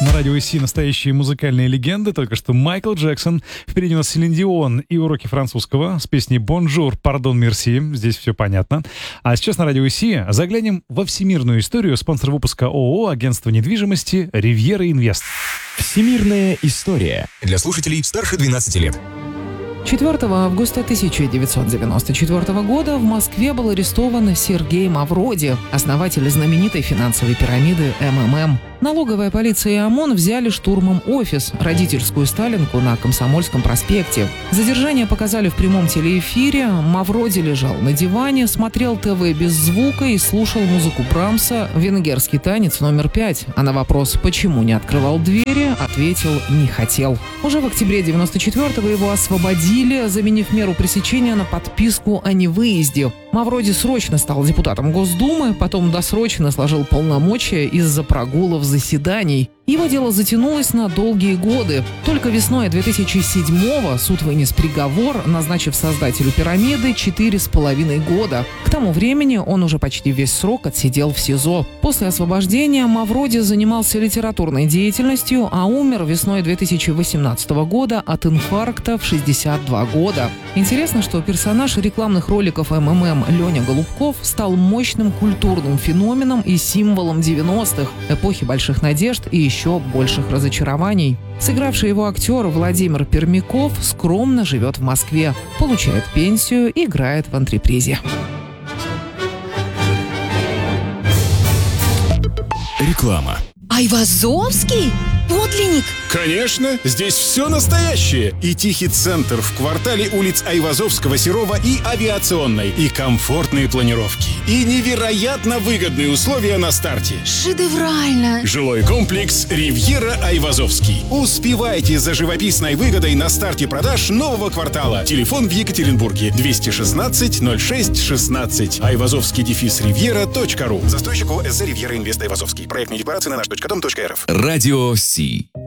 На радио ИСИ настоящие музыкальные легенды. Только что Майкл Джексон. Впереди у нас Селин Дион и уроки французского с песней «Бонжур, пардон, мерси». Здесь все понятно. А сейчас на радио ИСИ заглянем во всемирную историю. Спонсор выпуска ООО «Агентство недвижимости» «Ривьера Инвест». Всемирная история. Для слушателей старше 12 лет. 4 августа 1994 года в Москве был арестован Сергей Мавроди, основатель знаменитой финансовой пирамиды МММ. Налоговая полиция и ОМОН взяли штурмом офис, родительскую Сталинку на Комсомольском проспекте. Задержание показали в прямом телеэфире. Мавроди лежал на диване, смотрел ТВ без звука и слушал музыку Брамса «Венгерский танец номер 5». А на вопрос, почему не открывал двери, ответил «не хотел». Уже в октябре 1994-го его освободили, заменив меру пресечения на подписку о невыезде. Мавроди срочно стал депутатом Госдумы, потом досрочно сложил полномочия из-за прогулов заседаний. Его дело затянулось на долгие годы. Только весной 2007-го суд вынес приговор, назначив создателю пирамиды 4,5 года. К тому времени он уже почти весь срок отсидел в СИЗО. После освобождения Мавроди занимался литературной деятельностью, а умер весной 2018 года от инфаркта в 62 года. Интересно, что персонаж рекламных роликов МММ Леня Голубков стал мощным культурным феноменом и символом 90-х, эпохи больших надежд и еще больших разочарований. Сыгравший его актер Владимир Пермяков скромно живет в Москве, получает пенсию и играет в антрепризе. Реклама. Айвазовский? Подлинник? Конечно, здесь все настоящее. И тихий центр в квартале улиц Айвазовского, Серова и Авиационной. И комфортные планировки. И невероятно выгодные условия на старте. Шедеврально! Жилой комплекс «Ривьера Айвазовский». Успевайте за живописной выгодой на старте продаж нового квартала. Телефон в Екатеринбурге 216 06 16. Айвазовский-ривьера.ру. Застройщик ОСЗ «Ривьера Инвест Айвазовский». Проектные декларации на наш.дом.рф. Радио Си.